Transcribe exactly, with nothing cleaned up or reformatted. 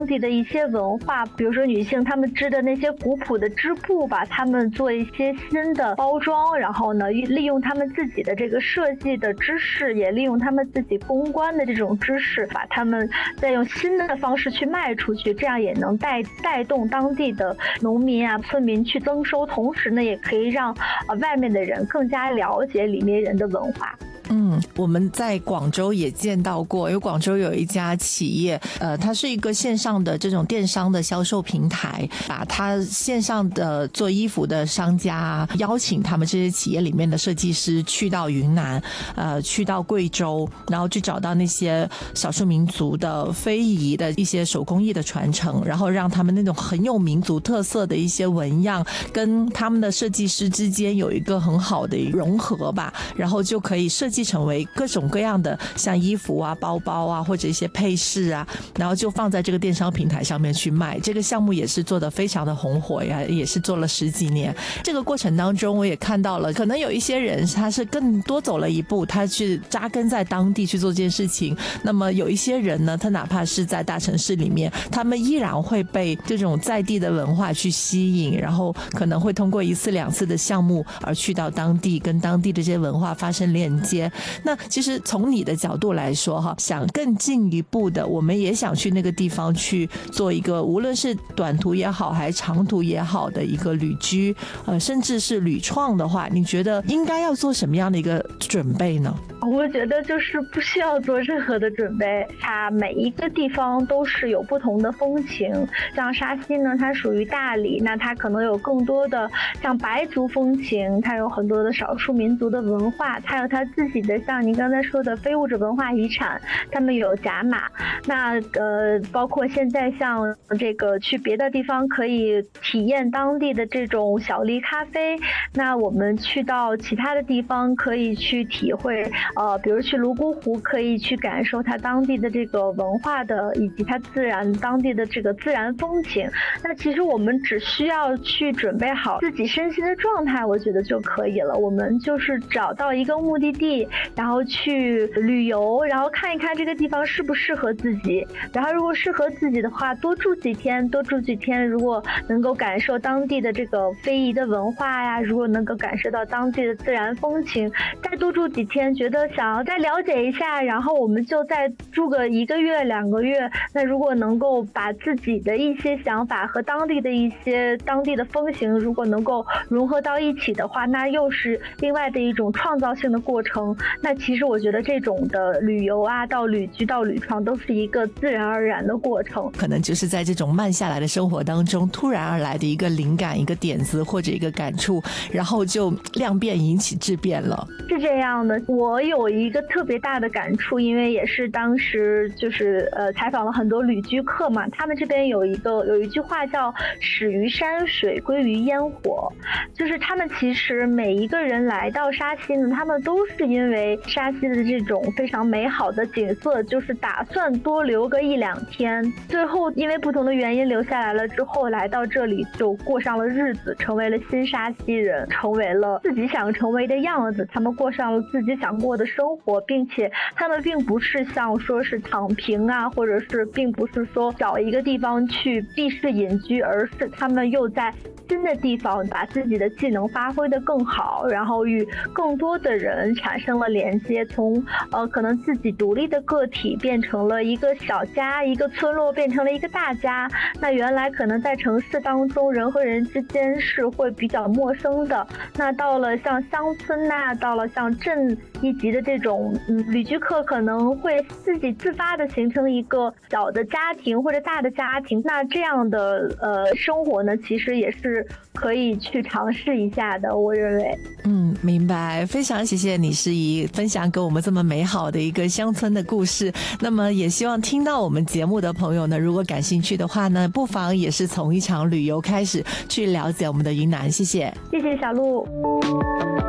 地的一些文化，比如说女性她们织的那些古朴的织布，把它们做一些新的包装，然后呢利用他们自己的这个设计的知识，也利用他们自己公关的这种知识，把他们再用新的方式去卖出去，这样也能带带动当地的农民啊村民去增收，同时呢也可以让呃外面的人更加了解里面人的文化。 嗯，我们在广州也见到过，因为广州有一家企业，呃，它是一个线上的这种电商的销售平台，把它线上的做衣服的商家邀请他们这些企业里面的设计师去到云南，呃，去到贵州，然后去找到那些少数民族的非遗的一些手工艺的传承，然后让他们那种很有民族特色的一些纹样跟他们的设计师之间有一个很好的融合吧，然后就可以设计成为各种各样的像衣服啊、包包啊或者一些配饰啊，然后就放在这个电商平台上面去卖。这个项目也是做得非常的红火呀，也是做了十几年。这个过程当中我也看到了，可能有一些人他是更多走了一步，他去扎根在当地去做这件事情。那么有一些人呢，他哪怕是在大城市里面，他们依然会被这种在地的文化去吸引，然后可能会通过一次两次的项目而去到当地，跟当地的这些文化发生连接。那其实从你的角度来说哈，想更进一步的，我们也想去那个地方去做一个无论是短途也好还是长途也好的一个旅居，呃，甚至是旅创的话，你觉得应该要做什么样的一个准备呢？ 我觉得就是不需要做任何的准备，它每一个地方都是有不同的风情。像沙溪呢，它属于大理，那它可能有更多的像白族风情，它有很多的少数民族的文化，它有它自己的像您刚才说的非物质文化遗产，他们有甲马。那呃，包括现在像这个去别的地方可以体验当地的这种小粒咖啡，那我们去到其他的地方可以去体会。呃，比如去泸沽湖，可以去感受它当地的这个文化的，以及它自然当地的这个自然风情。那其实我们只需要去准备好自己身心的状态，我觉得就可以了。我们就是找到一个目的地，然后去旅游，然后看一看这个地方适不适合自己。然后如果适合自己的话，多住几天，多住几天。如果能够感受当地的这个非遗的文化呀，如果能够感受到当地的自然风情，再多住几天，觉得想要再了解一下，然后我们就再住个一个月两个月。那如果能够把自己的一些想法和当地的一些当地的风行如果能够融合到一起的话，那又是另外的一种创造性的过程。那其实我觉得这种的旅游啊，到旅居到旅创都是一个自然而然的过程， 可能就是在这种慢下来的生活当中突然而来的一个灵感、一个点子或者一个感触，然后就量变引起质变了。 是这样的，我有一个特别大的感触，因为也是当时就是呃采访了很多旅居客嘛，他们这边有一个有一句话叫始于山水归于烟火，就是他们其实每一个人来到沙溪呢，他们都是因为沙溪的这种非常美好的景色，就是打算多留个一两天，最后因为不同的原因留下来了之后，来到这里就过上了日子，成为了新沙溪人，成为了自己想成为的样子，他们过上了自己想过的生活，并且他们并不是像说是躺平啊，或者是并不是说找一个地方去避世隐居，而是他们又在新的地方把自己的技能发挥得更好，然后与更多的人产生了连接，从呃可能自己独立的个体变成了一个小家，一个村落变成了一个大家。那原来可能在城市当中人和人之间是会比较陌生的，那到了像乡村呐、啊，到了像镇一级的这种嗯旅居客，可能会自己自发的形成一个小的家庭或者大的家庭。那这样的呃生活呢，其实也是可以去尝试一下的，我认为。 嗯，明白，非常谢谢你诗怡分享给我们这么美好的一个乡村的故事。那么也希望听到我们节目的朋友呢，如果感兴趣的话呢，不妨也是从一场旅游开始去了解我们的云南。谢谢， 谢谢小鹿。